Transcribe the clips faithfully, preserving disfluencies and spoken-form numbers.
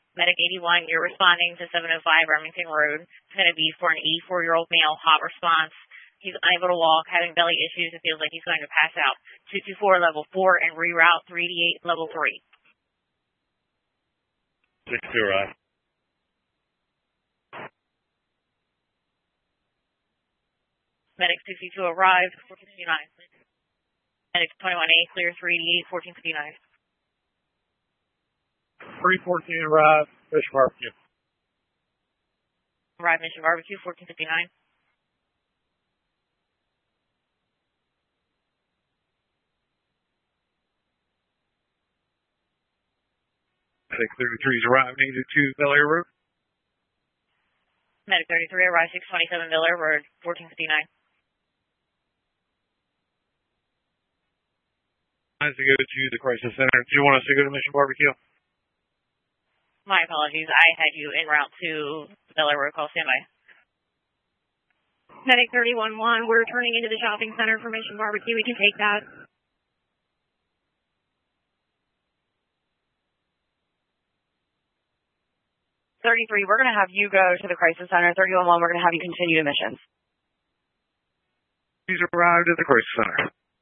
Medic eighty-one, you're responding to seven oh five Remington Road. It's going to be for an eighty-four-year-old male, hot response. He's unable to walk, having belly issues. It feels like he's going to pass out. two two four, level four, and reroute three eighty-eight, level three. six two, right. Medic two two two arrived, fourteen fifty-nine. Medic twenty-one A, clear three eighty-eight, fourteen fifty-nine. three fourteen arrived, Mission Barbecue. Arrived Mission Barbecue, fourteen fifty-nine. six thirty-three is arrived, eighty-two Bel Air Road. Medic thirty-three arrived, six twenty-seven Bel Air Road, fourteen fifty-nine. Nice to go to the crisis center. Do you want us to go to Mission Barbecue? My apologies. I had you en route to Bel Air Road. Call standby. Medic thirty-one one, we're turning into the shopping center for Mission Barbecue. We can take that. thirty-three, we're going to have you go to the crisis center. thirty-one one, we're going to have you continue missions. He's arrived at the crisis center.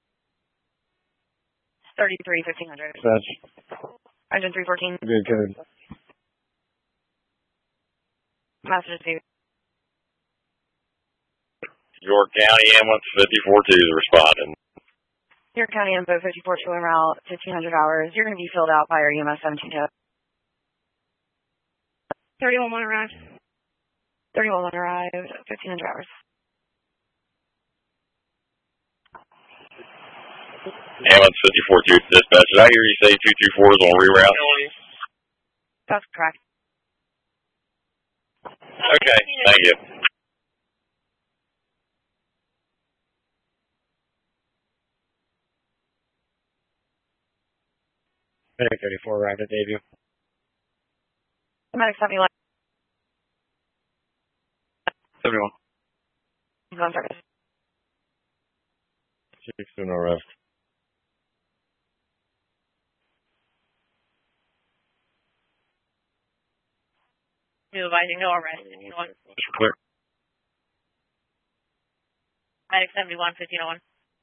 thirty-three, fifteen hundred. That's Engine three fourteen. good code. Message to York County ambulance fifty-four two is responding. York County info fifty-four two en route, fifteen hundred hours. You're going to be filled out by our E M S seventeen two. thirty-one one arrived. thirty-one one arrived, fifteen hundred hours. Ambulance fifty-four two dispatch. Did I hear you say two two four is on reroute? That's correct. Okay, thank you. Medic thirty-four arrived at debut. Medic seventy-one. seventy-one. He's on service. six two, no rest. New advising, no arrest. Clear. Medic seventy-one, fifteen oh one.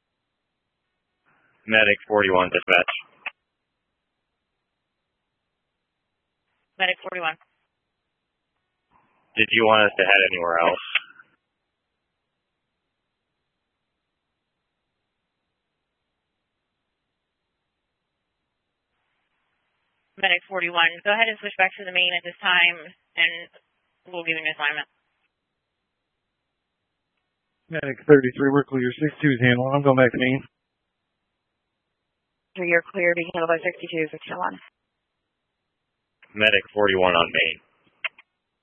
Medic forty-one dispatch. Medic forty-one. Did you want us to head anywhere else? Medic forty-one, go ahead and switch back to the main at this time, and we'll give you an assignment. Medic thirty-three, we're clear. six two is handled. I'm going back to main. So you're clear, being handled by sixty-two, fifteen oh one. Medic forty-one on main.